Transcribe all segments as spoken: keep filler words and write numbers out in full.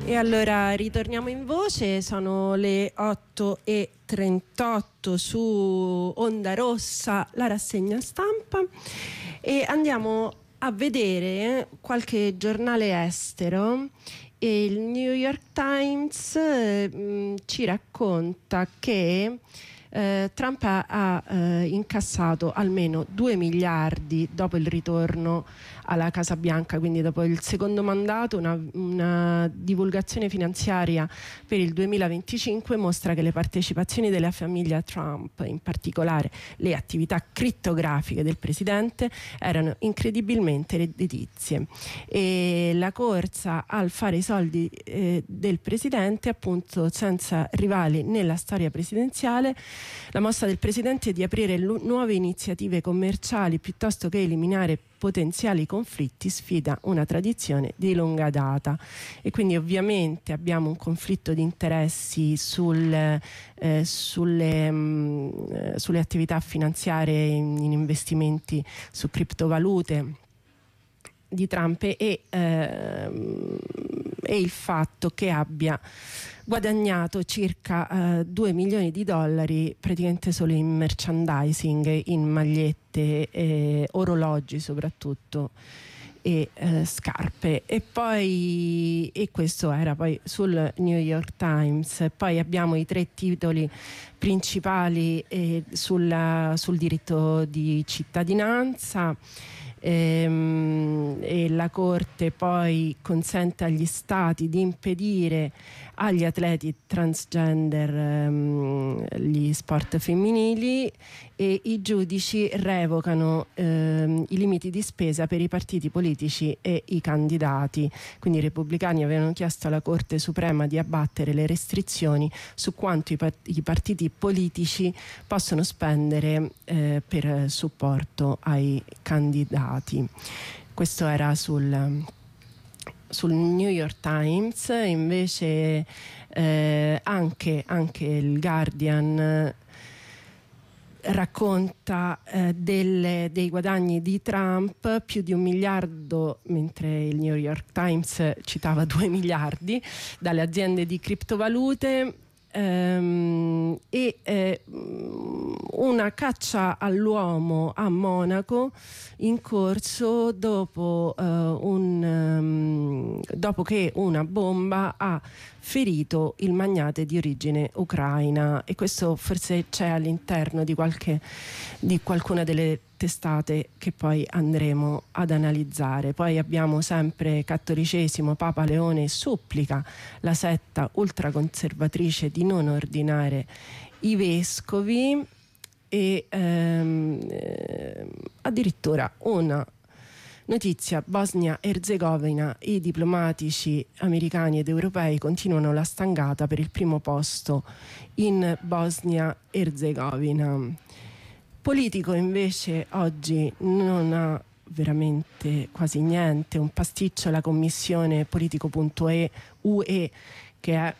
E allora ritorniamo in voce, sono le otto e trentotto su Onda Rossa, la rassegna stampa, e andiamo a vedere qualche giornale estero. E il New York Times eh, ci racconta che eh, Trump ha, ha eh, incassato almeno due miliardi dopo il ritorno alla Casa Bianca, quindi dopo il secondo mandato. Una, una divulgazione finanziaria per il duemilaventicinque mostra che le partecipazioni della famiglia Trump, in particolare le attività crittografiche del presidente, erano incredibilmente redditizie, e la corsa al fare i soldi eh, del presidente, appunto senza rivali nella storia presidenziale. La mossa del presidente è di aprire lu- nuove iniziative commerciali piuttosto che eliminare potenziali conflitti sfida una tradizione di lunga data, e quindi ovviamente abbiamo un conflitto di interessi sul, eh, sulle, mh, sulle attività finanziarie in, in investimenti su criptovalute di Trump, e, ehm, e il fatto che abbia guadagnato circa eh, due milioni di dollari praticamente solo in merchandising, in magliette, eh, orologi soprattutto, e eh, scarpe. E poi, e questo era poi sul New York Times. Poi abbiamo i tre titoli principali eh, sulla, sul diritto di cittadinanza. Ehm, e la Corte poi consente agli stati di impedire agli atleti transgender ehm, gli sport femminili, e i giudici revocano ehm, i limiti di spesa per i partiti politici e i candidati. Quindi i repubblicani avevano chiesto alla Corte Suprema di abbattere le restrizioni su quanto i, part- i partiti politici possono spendere eh, per supporto ai candidati. Questo era sul sul New York Times. Invece eh, anche, anche il Guardian racconta eh, delle, dei guadagni di Trump, più di un miliardo, mentre il New York Times citava due miliardi, dalle aziende di criptovalute. Ehm, e eh, una caccia all'uomo a Monaco in corso dopo, eh, un, um, dopo che una bomba ha ferito il magnate di origine ucraina, e questo forse c'è all'interno di qualche di qualcuna delle testate che poi andremo ad analizzare. Poi abbiamo sempre Cattolicesimo, Papa Leone supplica la setta ultraconservatrice di non ordinare i vescovi, e ehm, eh, addirittura una notizia: Bosnia-Erzegovina, i diplomatici americani ed europei continuano la stangata per il primo posto in Bosnia-Erzegovina. Politico invece oggi non ha veramente quasi niente, un pasticcio la commissione politico.u e che è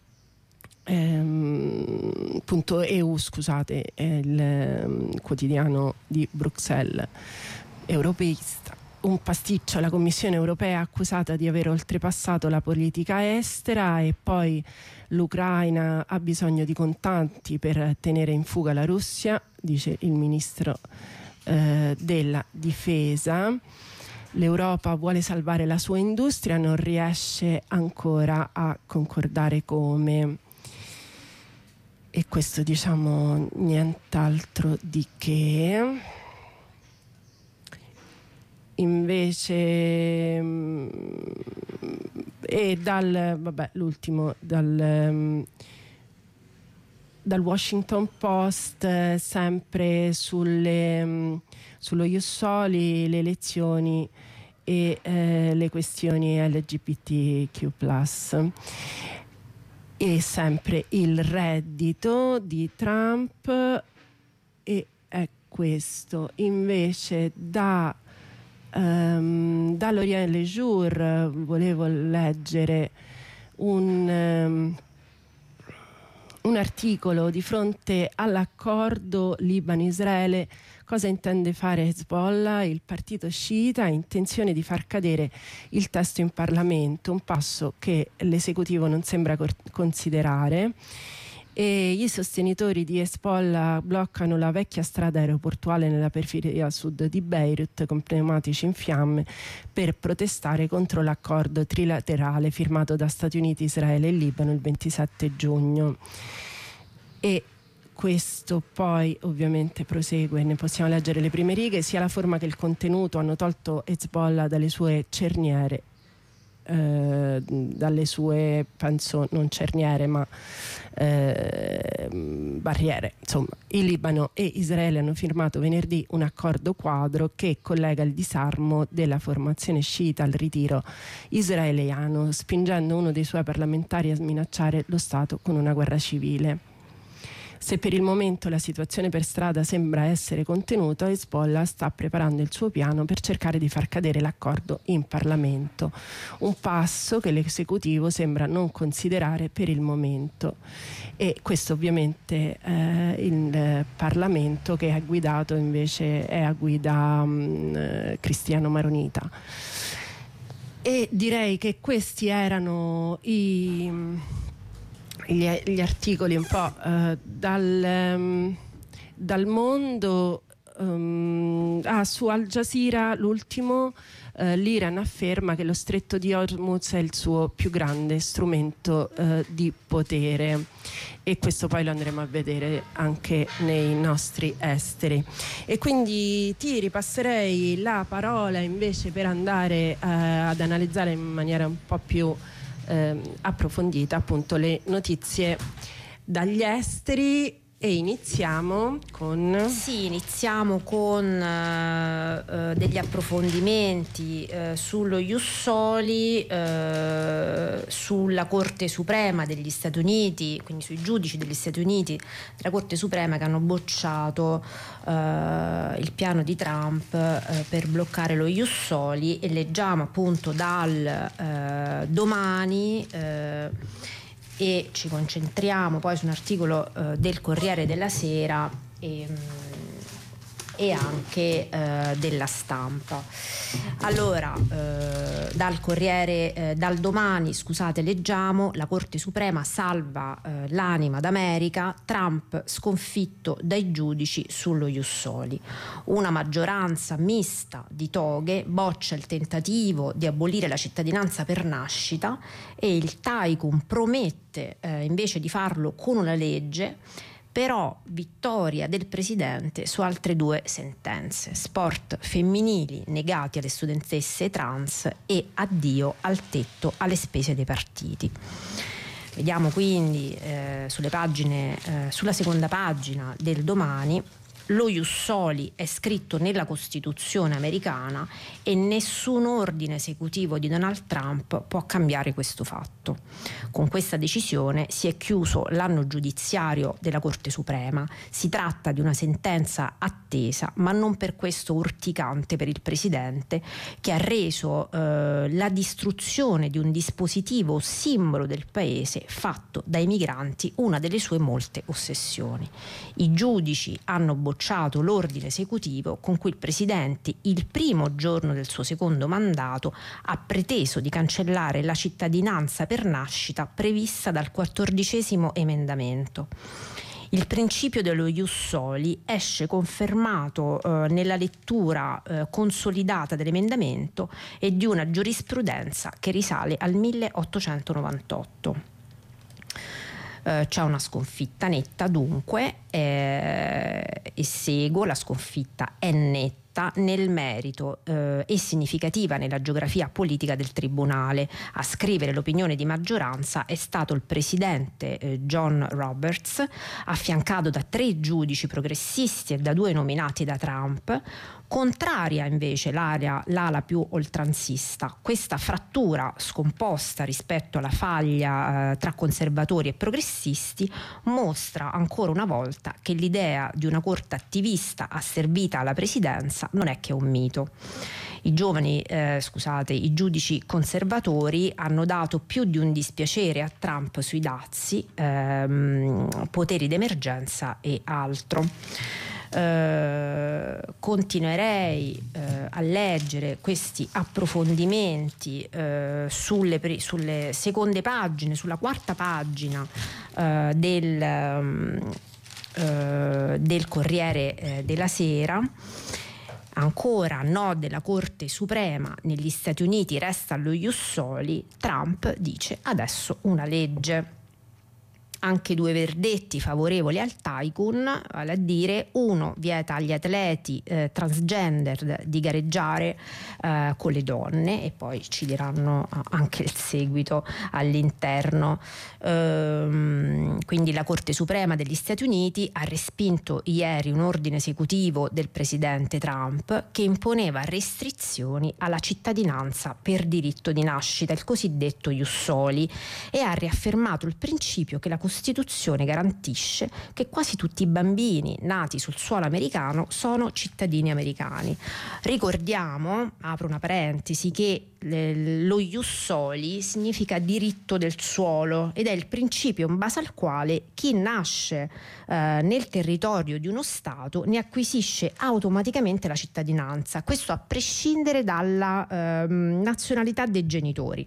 ehm, punto E U, scusate, è il um, quotidiano di Bruxelles europeista. Un pasticcio alla Commissione europea accusata di aver oltrepassato la politica estera, e poi l'Ucraina ha bisogno di contanti per tenere in fuga la Russia, dice il ministro eh, della difesa. L'Europa vuole salvare la sua industria, non riesce ancora a concordare come. E questo, diciamo, nient'altro di che. Invece e dal vabbè l'ultimo dal dal Washington Post, eh, sempre sulle sullo Ius Soli, le elezioni e eh, le questioni L G B T Q plus, e sempre il reddito di Trump. E è questo invece da Um, dall'Orient Le Jour volevo leggere un, um, un articolo di fronte all'accordo Libano-Israele. Cosa intende fare Hezbollah? Il partito sciita ha intenzione di far cadere il testo in Parlamento, un passo che l'esecutivo non sembra considerare. E i sostenitori di Hezbollah bloccano la vecchia strada aeroportuale nella periferia sud di Beirut con pneumatici in fiamme per protestare contro l'accordo trilaterale firmato da Stati Uniti, Israele e Libano il ventisette giugno. E questo poi ovviamente prosegue, ne possiamo leggere le prime righe: sia la forma che il contenuto hanno tolto Hezbollah dalle sue cerniere, eh, dalle sue, penso non cerniere ma eh, barriere. Insomma, il Libano e Israele hanno firmato venerdì un accordo quadro che collega il disarmo della formazione sciita al ritiro israeliano, spingendo uno dei suoi parlamentari a minacciare lo Stato con una guerra civile. Se per il momento la situazione per strada sembra essere contenuta, Hezbollah sta preparando il suo piano per cercare di far cadere l'accordo in Parlamento, un passo che l'esecutivo sembra non considerare per il momento. E questo ovviamente eh, il Parlamento che è guidato invece è a guida mh, cristiano-maronita. E direi che questi erano i... Gli, gli articoli un po' uh, dal, um, dal mondo. Um, ah, su Al Jazeera l'ultimo, uh, l'Iran afferma che lo stretto di Hormuz è il suo più grande strumento uh, di potere, e questo poi lo andremo a vedere anche nei nostri esteri. E quindi ti ripasserei la parola invece per andare uh, ad analizzare in maniera un po' più Eh, approfondita appunto le notizie dagli esteri, e iniziamo con sì iniziamo con eh, eh, degli approfondimenti eh, sullo ius soli, eh, sulla Corte Suprema degli Stati Uniti, quindi sui giudici degli Stati Uniti della Corte Suprema che hanno bocciato eh, il piano di Trump eh, per bloccare lo ius soli. E leggiamo appunto dal eh, Domani eh, e ci concentriamo poi su un articolo eh, del Corriere della Sera e, e anche eh, della Stampa. Allora, eh, dal Corriere, eh, dal Domani, scusate, leggiamo: la Corte Suprema salva eh, l'anima d'America, Trump sconfitto dai giudici sullo ius soli. Una maggioranza mista di toghe boccia il tentativo di abolire la cittadinanza per nascita e il Taikun promette eh, invece di farlo con una legge. Però vittoria del presidente su altre due sentenze: sport femminili negati alle studentesse trans e addio al tetto alle spese dei partiti. Vediamo quindi eh, sulle pagine, eh, sulla seconda pagina del Domani: lo ius soli è scritto nella Costituzione americana e nessun ordine esecutivo di Donald Trump può cambiare questo fatto. Con questa decisione si è chiuso l'anno giudiziario della Corte Suprema. Si tratta di una sentenza attesa, ma non per questo urticante per il presidente, che ha reso eh, la distruzione di un dispositivo simbolo del paese fatto dai migranti una delle sue molte ossessioni. I giudici hanno bocciato l'ordine esecutivo con cui il presidente, il primo giorno del suo secondo mandato, ha preteso di cancellare la cittadinanza per nascita prevista dal quattordicesimo emendamento. Il principio dello ius soli esce confermato eh, nella lettura eh, consolidata dell'emendamento e di una giurisprudenza che risale al milleottocentonovantotto. Uh, c'è una sconfitta netta dunque eh, e seguo, la sconfitta è netta nel merito eh, e significativa nella geografia politica del Tribunale. A scrivere l'opinione di maggioranza è stato il presidente eh, John Roberts, affiancato da tre giudici progressisti e da due nominati da Trump. Contraria invece l'area, l'ala più oltranzista. Questa frattura scomposta rispetto alla faglia eh, tra conservatori e progressisti mostra ancora una volta che l'idea di una corte attivista asservita alla presidenza non è che un mito. I giovani, eh, scusate, i giudici conservatori hanno dato più di un dispiacere a Trump sui dazi, ehm, poteri d'emergenza e altro. Uh, continuerei uh, a leggere questi approfondimenti uh, sulle, sulle seconde pagine, sulla quarta pagina uh, del, um, uh, del Corriere uh, della Sera. Ancora no della Corte Suprema, negli Stati Uniti resta lo ius soli, Trump dice adesso una legge. Anche due verdetti favorevoli al tycoon, vale a dire uno vieta agli atleti eh, transgender di gareggiare eh, con le donne, e poi ci diranno anche il seguito all'interno. Ehm, quindi la Corte Suprema degli Stati Uniti ha respinto ieri un ordine esecutivo del presidente Trump che imponeva restrizioni alla cittadinanza per diritto di nascita, il cosiddetto ius soli, e ha riaffermato il principio che la Costituzione garantisce che quasi tutti i bambini nati sul suolo americano sono cittadini americani. Ricordiamo, apro una parentesi, che lo ius soli significa diritto del suolo ed è il principio in base al quale chi nasce eh, nel territorio di uno Stato ne acquisisce automaticamente la cittadinanza, questo a prescindere dalla eh, nazionalità dei genitori.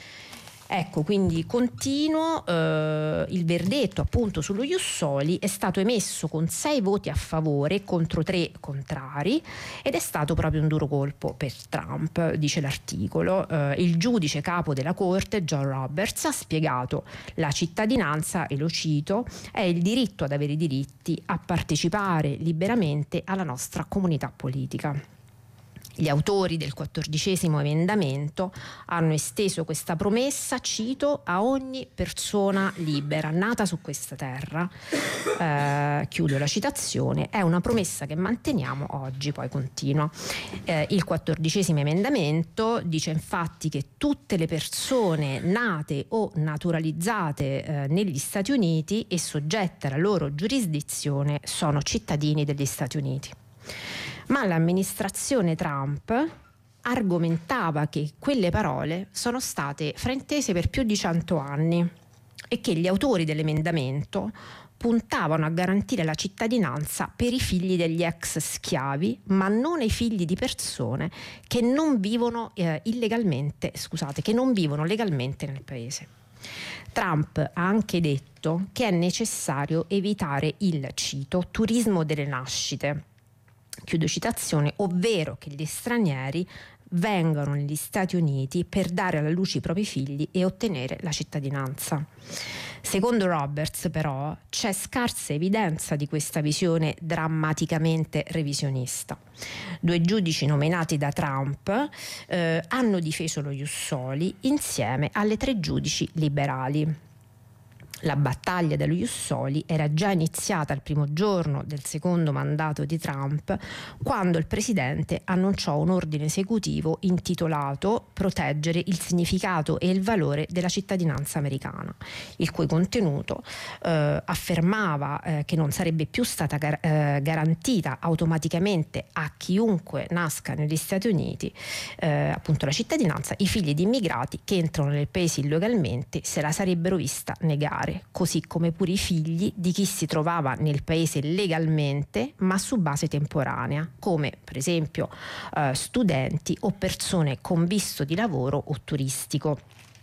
Ecco, quindi continuo, eh, il verdetto appunto sullo ius soli è stato emesso con sei voti a favore contro tre contrari ed è stato proprio un duro colpo per Trump, dice l'articolo. Eh, il giudice capo della Corte, John Roberts, ha spiegato: la cittadinanza, e lo cito, è il diritto ad avere i diritti, a partecipare liberamente alla nostra comunità politica. Gli autori del quattordicesimo emendamento hanno esteso questa promessa, cito, a ogni persona libera nata su questa terra. Eh, chiudo la citazione. È una promessa che manteniamo oggi, poi continua. Eh, il quattordicesimo emendamento dice infatti che tutte le persone nate o naturalizzate eh, negli Stati Uniti e soggette alla loro giurisdizione sono cittadini degli Stati Uniti. Ma l'amministrazione Trump argomentava che quelle parole sono state fraintese per più di cento anni e che gli autori dell'emendamento puntavano a garantire la cittadinanza per i figli degli ex schiavi, ma non ai figli di persone che non vivono eh, illegalmente, scusate, che non vivono legalmente nel paese. Trump ha anche detto che è necessario evitare il, cito, turismo delle nascite. Chiudo citazione, ovvero che gli stranieri vengano negli Stati Uniti per dare alla luce i propri figli e ottenere la cittadinanza. Secondo Roberts, però, c'è scarsa evidenza di questa visione drammaticamente revisionista. Due giudici nominati da Trump eh, hanno difeso lo ius soli insieme alle tre giudici liberali. La battaglia dello ius soli era già iniziata al primo giorno del secondo mandato di Trump, quando il presidente annunciò un ordine esecutivo intitolato Proteggere il significato e il valore della cittadinanza americana, il cui contenuto eh, affermava eh, che non sarebbe più stata gar- eh, garantita automaticamente a chiunque nasca negli Stati Uniti eh, appunto la cittadinanza. I figli di immigrati che entrano nel paese illegalmente se la sarebbero vista negare, così come pure i figli di chi si trovava nel paese legalmente ma su base temporanea, come per esempio eh, studenti o persone con visto di lavoro o turistico.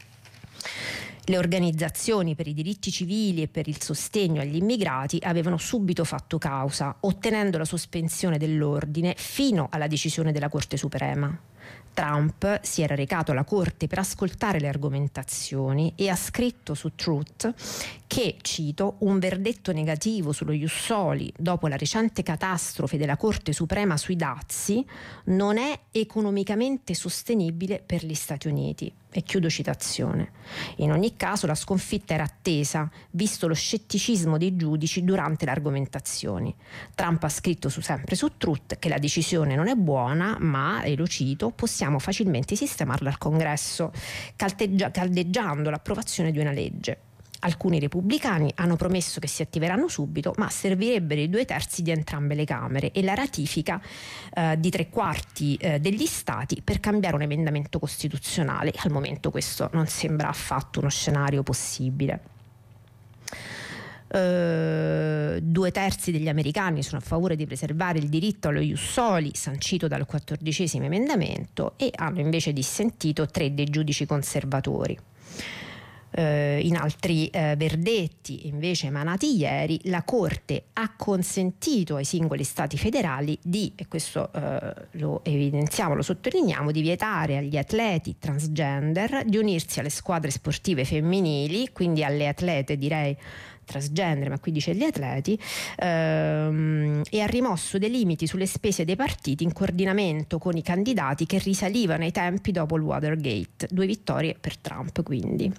Le organizzazioni per i diritti civili e per il sostegno agli immigrati avevano subito fatto causa, ottenendo la sospensione dell'ordine fino alla decisione della Corte Suprema. Trump si era recato alla Corte per ascoltare le argomentazioni e ha scritto su Truth che, cito, un verdetto negativo sullo ius soli dopo la recente catastrofe della Corte Suprema sui dazi non è economicamente sostenibile per gli Stati Uniti. E chiudo citazione. In ogni caso la sconfitta era attesa, visto lo scetticismo dei giudici durante le argomentazioni. Trump ha scritto su, sempre su Truth che la decisione non è buona, ma, e lo cito, possiamo facilmente sistemarla al Congresso, calteggia, caldeggiando l'approvazione di una legge. Alcuni repubblicani hanno promesso che si attiveranno subito, ma servirebbero i due terzi di entrambe le Camere e la ratifica eh, di tre quarti eh, degli stati per cambiare un emendamento costituzionale. Al momento questo non sembra affatto uno scenario possibile. Uh, due terzi degli americani sono a favore di preservare il diritto allo ius soli sancito dal quattordicesimo emendamento e hanno invece dissentito tre dei giudici conservatori. Uh, in altri uh, verdetti invece emanati ieri, la Corte ha consentito ai singoli stati federali di, e questo uh, lo evidenziamo, lo sottolineiamo, di vietare agli atleti transgender di unirsi alle squadre sportive femminili, quindi alle atlete direi transgender, ma qui dice gli atleti, ehm, e ha rimosso dei limiti sulle spese dei partiti in coordinamento con i candidati che risalivano ai tempi dopo il Watergate. Due vittorie per Trump, quindi.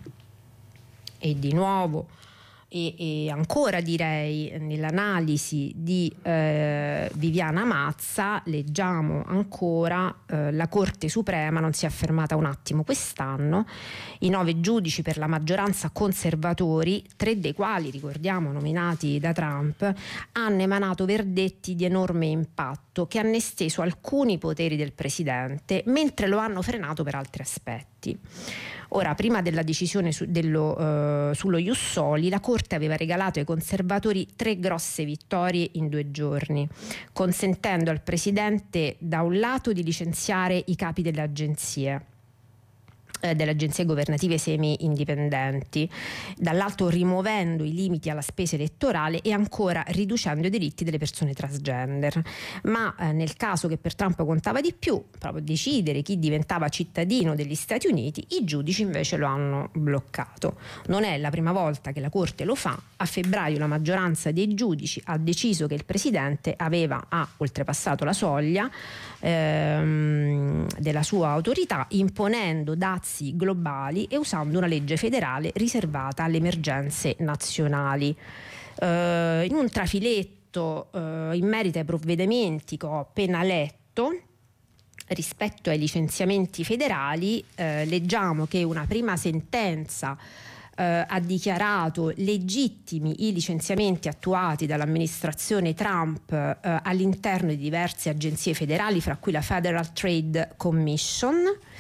E di nuovo e, e ancora direi nell'analisi di eh, Viviana Mazza leggiamo ancora eh, la Corte Suprema non si è fermata un attimo quest'anno, i nove giudici per la maggioranza conservatori, tre dei quali ricordiamo nominati da Trump, hanno emanato verdetti di enorme impatto che hanno esteso alcuni poteri del presidente mentre lo hanno frenato per altri aspetti. Ora, prima della decisione su, dello, uh, sullo ius soli, la Corte aveva regalato ai conservatori tre grosse vittorie in due giorni, consentendo al Presidente da un lato di licenziare i capi delle agenzie, eh, delle agenzie governative semi-indipendenti, dall'altro rimuovendo i limiti alla spesa elettorale e ancora riducendo i diritti delle persone transgender. Ma eh, nel caso che per Trump contava di più, proprio decidere chi diventava cittadino degli Stati Uniti, i giudici invece lo hanno bloccato. Non è la prima volta che la Corte lo fa. A febbraio la maggioranza dei giudici ha deciso che il Presidente aveva ha oltrepassato la soglia ehm, della sua autorità, imponendo dazi globali e usando una legge federale riservata alle emergenze nazionali. Eh, in un trafiletto eh, in merito ai provvedimenti che ho appena letto rispetto ai licenziamenti federali, eh, leggiamo che una prima sentenza eh, ha dichiarato legittimi i licenziamenti attuati dall'amministrazione Trump eh, all'interno di diverse agenzie federali, fra cui la Federal Trade Commission.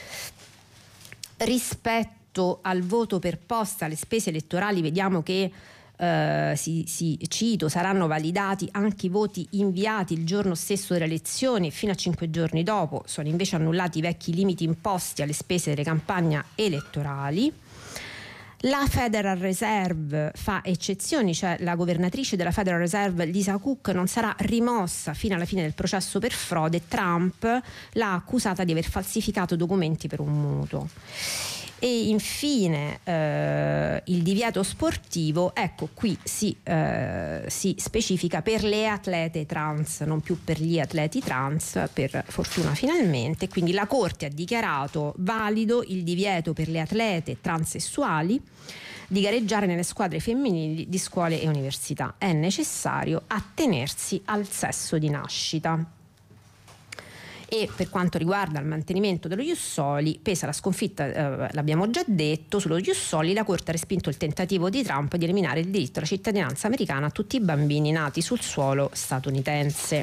Rispetto al voto per posta, alle spese elettorali, vediamo che eh, si, si cito, saranno validati anche i voti inviati il giorno stesso delle elezioni e fino a cinque giorni dopo sono invece annullati i vecchi limiti imposti alle spese delle campagne elettorali. La Federal Reserve fa eccezioni, cioè la governatrice della Federal Reserve Lisa Cook non sarà rimossa fino alla fine del processo per frode. Trump l'ha accusata di aver falsificato documenti per un mutuo. E infine eh, il divieto sportivo, ecco qui si, eh, si specifica per le atlete trans, non più per gli atleti trans, per fortuna finalmente. Quindi la Corte ha dichiarato valido il divieto per le atlete transessuali di gareggiare nelle squadre femminili di scuole e università. È necessario attenersi al sesso di nascita. E per quanto riguarda il mantenimento dello ius soli, pesa la sconfitta, eh, l'abbiamo già detto, sullo ius soli la Corte ha respinto il tentativo di Trump di eliminare il diritto alla cittadinanza americana a tutti i bambini nati sul suolo statunitense.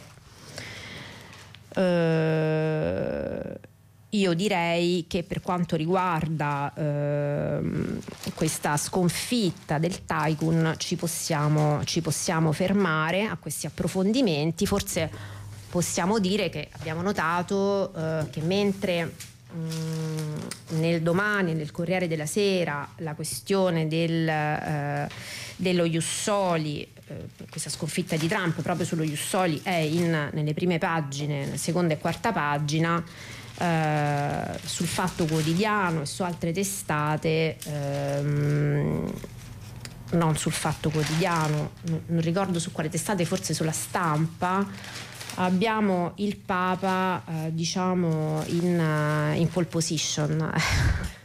Eh, io direi che per quanto riguarda eh, questa sconfitta del Tycoon ci possiamo, ci possiamo fermare a questi approfondimenti. Forse possiamo dire che abbiamo notato eh, che mentre mh, nel Domani, nel Corriere della Sera, la questione del, eh, dello ius soli, eh, questa sconfitta di Trump proprio sullo ius soli è in, nelle prime pagine, nella seconda e quarta pagina, eh, sul Fatto Quotidiano e su altre testate, ehm, non sul Fatto Quotidiano, non ricordo su quale testate, forse sulla Stampa, abbiamo il Papa eh, diciamo in, uh, in pole position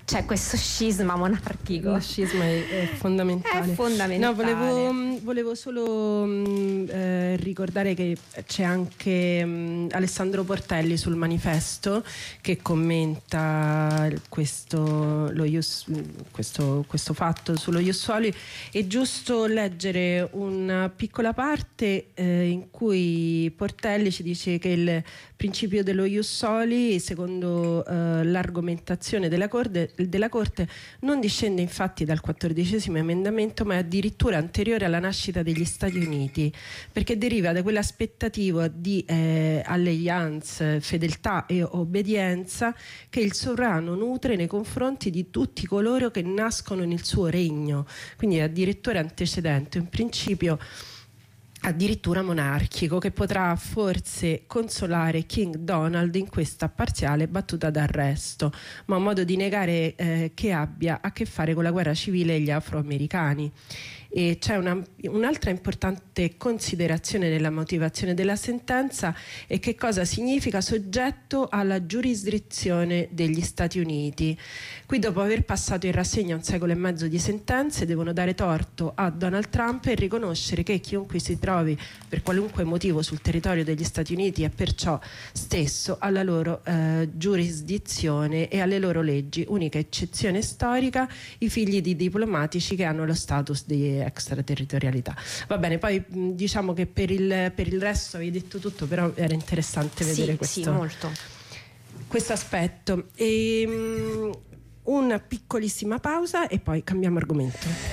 c'è questo scisma monarchico. Lo scisma è, è fondamentale. È fondamentale. No, volevo, volevo solo mh, eh, ricordare che c'è anche mh, Alessandro Portelli sul Manifesto che commenta questo, lo ius, questo, questo fatto sullo ius soli. È giusto leggere una piccola parte eh, in cui Portelli ci dice che il principio dello ius soli, secondo eh, l'argomentazione della Corte, della Corte, non discende infatti dal quattordicesimo emendamento, ma è addirittura anteriore alla nascita degli Stati Uniti, perché deriva da quell'aspettativa di eh, allegianza, fedeltà e obbedienza che il sovrano nutre nei confronti di tutti coloro che nascono nel suo regno. Quindi è addirittura antecedente, un principio addirittura monarchico, che potrà forse consolare King Donald in questa parziale battuta d'arresto, ma un modo di negare eh, che abbia a che fare con la guerra civile e gli afroamericani. E c'è una, un'altra importante considerazione nella motivazione della sentenza, e che cosa significa soggetto alla giurisdizione degli Stati Uniti. Qui, dopo aver passato in rassegna un secolo e mezzo di sentenze, devono dare torto a Donald Trump e riconoscere che chiunque si trovi per qualunque motivo sul territorio degli Stati Uniti è perciò stesso alla loro eh, giurisdizione e alle loro leggi, unica eccezione storica i figli di diplomatici che hanno lo status di extraterritorialità. Va bene, poi diciamo che per il, per il resto avevi detto tutto, però era interessante vedere sì, questo, sì, molto. questo aspetto. E, um, una piccolissima pausa e poi cambiamo argomento.